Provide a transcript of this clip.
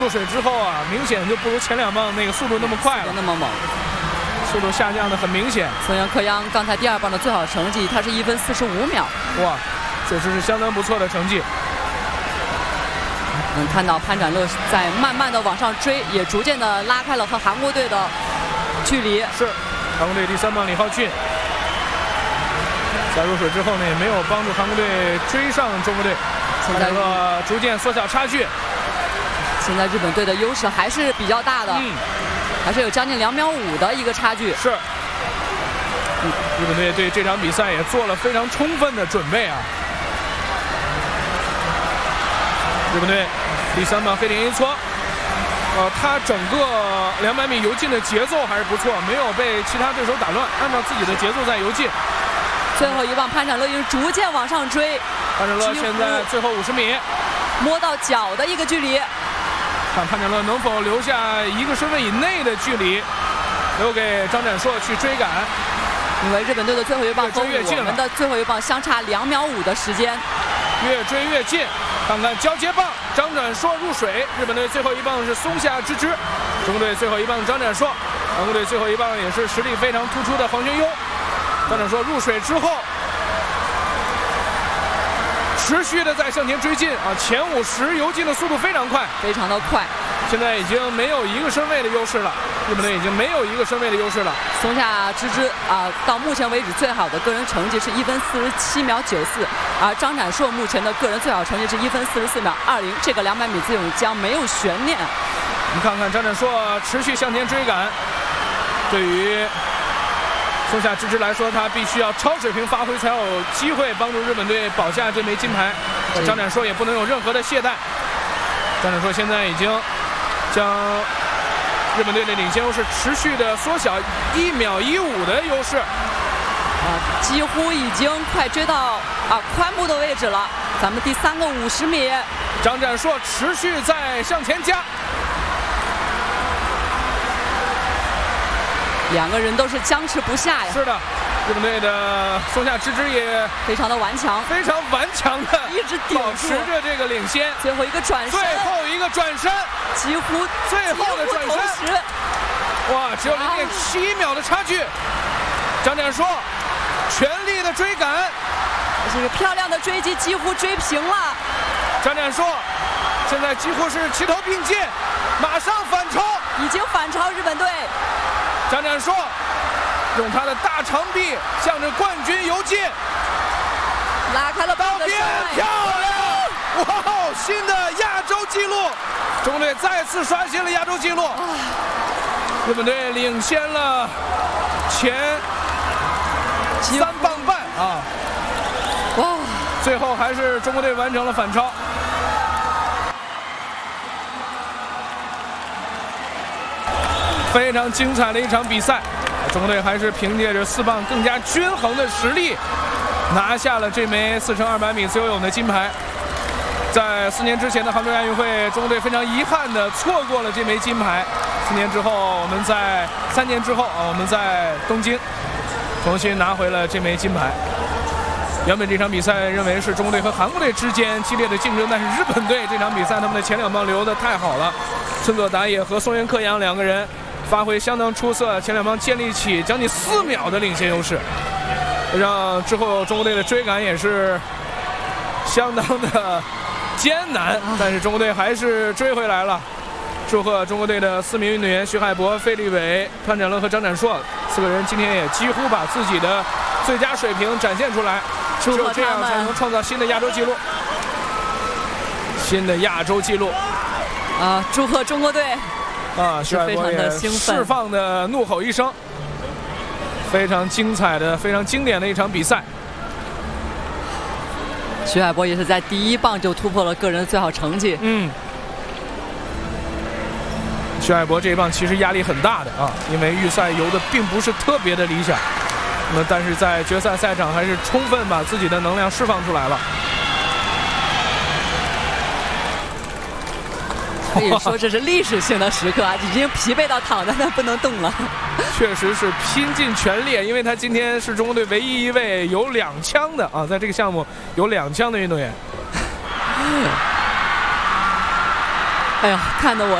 入水之后啊，明显就不如前2棒那个速度那么快了， 那么猛， 速度下降的很明显。 松原克央刚才第2棒的最好成绩，他是1分45秒， 哇，确实是相当不错的成绩。 能看到潘展乐在慢慢的往上追，也逐渐的拉开了和韩国队的距离。 是，韩国队第3棒李浩俊在入水之后呢，也没有帮助韩国队追上中国队，潘展乐逐渐缩小差距。 现在日本队的优势还是比较大的，还是有将近2秒5的一个差距。 是，日本队对这场比赛也做了非常充分的准备啊。日本队第3棒黑田一搓，他整个200米游进的节奏还是不错，没有被其他对手打乱，按照自己的节奏在游进。 最后1棒潘展乐已经逐渐往上追， 潘展乐现在最后50米， 摸到脚的一个距离。 看潘展乐能否留下1个身位以内的距离，留给张展硕去追赶。 因为日本队的最后1棒和我们的最后1棒相差2秒5的时间， 越追越近。看看交接棒，张展硕入水，日本队最后1棒是松下之之，中国队最后1棒张展硕，韩国队最后1棒也是实力非常突出的黄玄优。张展硕入水之后，持续的在向前追进啊，前50游进的速度非常快， 非常的快。 现在已经没有1个身位的优势了，日本队已经没有1个身位的优势了。 松下之之到目前为止最好的个人成绩是1分47秒94，而张展硕目前的个人最好成绩是1分44秒20，这个200米自由将没有悬念。 你看看张展硕持续向前追赶，对于松下之之来说，他必须要超水平发挥才有机会帮助日本队保下这枚金牌。张展硕也不能有任何的懈怠。张展硕现在已经将日本队的领先优势持续的缩小1秒15的优势， 几乎已经快追到髋部的位置了。咱们第3个50米， 张展硕持续在向前加。 2个人都是僵持不下呀。 是的，日本队的松下之之也非常的顽强， 非常顽强的一直保持着这个领先。 最后一个转身， 最后一个转身， 几乎最后的转身，哇，只有0.7秒的差距。张展硕全力的追赶， 这个漂亮的追击几乎追平了。 张展硕现在几乎是齐头并进，马上反超， 已经反超日本队。 张展硕用他的大长臂向着冠军游进， 拉开了道边，漂亮！哇，新的亚洲纪录，中国队再次刷新了亚洲纪录。日本队领先了前3棒半啊！ 哇， 最后还是中国队完成了反超。非常精彩的一场比赛，中国队还是凭借着4棒更加均衡的实力，拿下了这枚4×200米自由泳的金牌。在4年之前的杭州亚运会，中国队非常遗憾地错过了这枚金牌。3年之后，3年之后我们在东京重新拿回了这枚金牌。原本这场比赛认为是中国队和韩国队之间激烈的竞争，但是日本队这场比赛他们的前2棒留得太好了，村佐达也和松原克央2个人发挥相当出色，前2棒建立起将近4秒的领先优势，让之后中国队的追赶也是相当的艰难，但是中国队还是追回来了。祝贺中国队的4名运动员徐海博、费立伟、潘展乐和张展硕4个人今天也几乎把自己的最佳水平展现出来，只有这样才能创造新的亚洲纪录。新的亚洲纪录祝贺中国队！ 徐海博也释放的怒吼一声，非常精彩的、非常经典的一场比赛。 徐海博也是在第1棒就突破了个人最好成绩。 徐海博这一棒其实压力很大的因为预赛游的并不是特别的理想，但是在决赛赛场还是充分把自己的能量释放出来了。 可以说这是历史性的时刻已经疲惫到躺在那不能动了。 确实是拼尽全力，因为他今天是中国队唯一一位有2枪的在这个项目有2枪的运动员。 哎呀，看得我